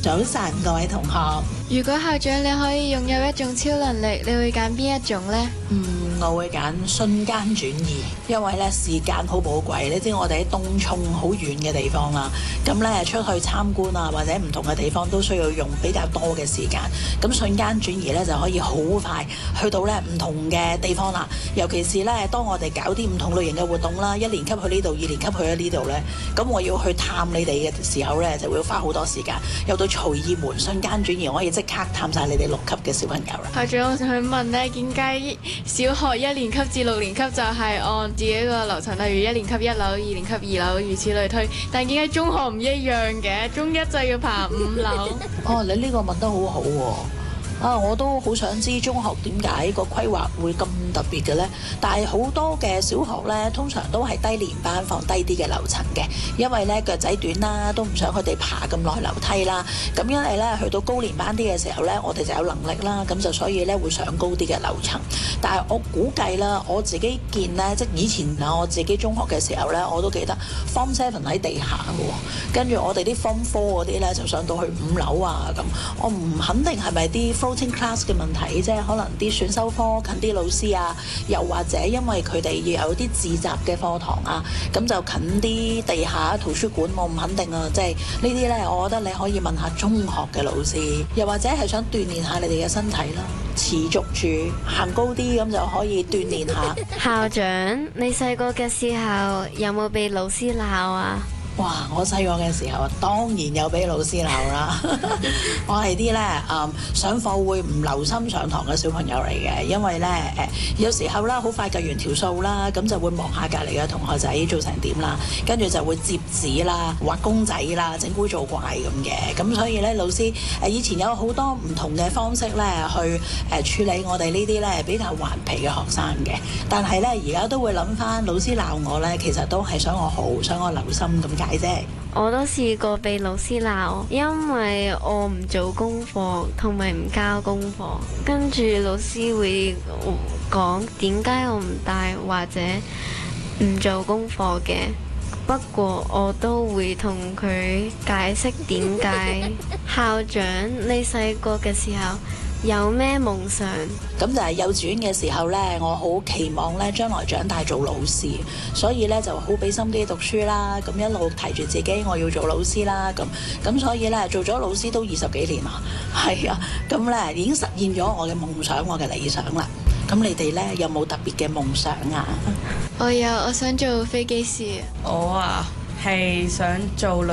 早晨，各位同學。 如果校長你可以擁有一種超能力，你會揀邊一種呢？ 我會揀瞬間轉移，因為咧時間好寶貴。你知我哋喺東涌好遠嘅地方啦，咁咧出去參觀啊，或者唔同嘅地方都需要用比較多嘅時間。咁瞬間轉移咧就可以好快去到咧唔同嘅地方啦。尤其是咧當我哋搞啲唔同類型嘅活動啦，一年級去呢度，二年級去咗呢度咧，咁我要去探你哋嘅時候咧，就會花好多時間。有到隨意門瞬間轉移，我可以即刻探晒你哋6級嘅小朋友啦。 校長，我想問咧，點解小學1年級至6年級就係按自己個流程，例如1年級1樓、2年級2樓，如此類推，但點解中學唔一樣嘅？中一就要爬5樓。 哦，你呢個問得好好喎。我都好想知中學點解個規劃會咁特別嘅呢？但係好多嘅小學呢，通常都係低年班放低啲嘅樓層嘅，因為呢腳仔短啦，都唔想佢哋爬咁耐樓梯啦。咁因為呢去到高年班啲嘅時候呢，我哋就有能力啦，咁就所以呢會上高啲嘅樓層。但係我估計啦，我自己見呢，即以前我自己中學嘅時候呢，我都記得 Form 7喺地下嘅喎，跟住我哋啲 Form 4嗰啲呢，就上到去5樓啊咁。我唔肯定係咪啲class 嘅問題啫，可能啲選修科近啲老師啊，又或者因為佢哋要有啲自習嘅課堂啊，咁就近啲地下圖書館，我唔肯定啊。即係呢啲呢，我覺得你可以問下中學嘅老師，又或者係想鍛鍊下你哋嘅身體啦，持續住行高啲咁就可以鍛鍊下。 校長，你細個嘅時候有冇被老師鬧啊？ 哇！我細個嘅時候當然有俾老師鬧啦。我係啲咧上課會唔留心上堂嘅小朋友嚟嘅，因為咧有時候啦好快計完條數啦，咁就會望下隔離嘅同學仔做成點啦，跟住就會摺紙啦、畫公仔啦、整蠱做怪咁嘅。咁所以咧老師以前有好多唔同嘅方式咧去處理我哋呢啲咧比較頑皮嘅學生嘅。但係咧而家都會諗翻老師鬧我咧，其實都係想我好，想我留心咁。 我都試過被老師鬧，因為我唔做功課同埋唔交功課，跟住老師會講點解我唔帶或者唔做功課嘅。不過我都會同佢解釋點解。校長，你細個嘅時候有咩夢想？ 咁就係幼稚園嘅時候呢，我好期望呢將來長大做老師，所以呢就好俾心機讀書啦。咁一路提住自己我要做老師啦。咁所以呢，做咗老師都20幾年啦。係啊，咁呢已經實現咗我嘅夢想，我嘅理想啦。咁你哋呢有冇特別嘅夢想啊？ 我有，我想做飛機師。 我啊係想做